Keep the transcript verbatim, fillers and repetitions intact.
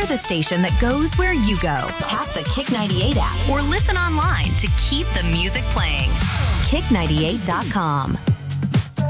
We're the station that goes where you go. Tap the Kick ninety-eight app or listen online to keep the music playing. kick ninety-eight dot com.